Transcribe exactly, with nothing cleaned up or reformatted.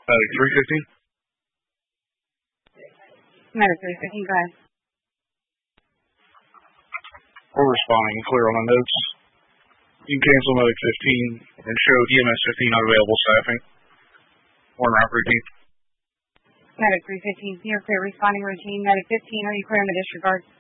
Medic three fifteen. Medic three fifteen, go ahead. We're responding clear on the notes. You can cancel Medic fifteen and show E M S fifteen unavailable staffing. One route routine. Medic three fifteen, you're clear responding routine. Medic fifteen, are you clear on the disregard?